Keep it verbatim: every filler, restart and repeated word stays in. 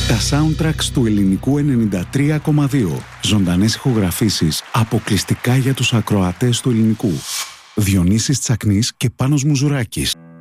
Τα soundtracks του Ελληνικού ενενήντα τρία κόμμα δύο. Ζωντανές ηχογραφήσεις αποκλειστικά για τους ακροατές του Ελληνικού. Διονύσης Τσακνής και Πάνος Μουζουράκης.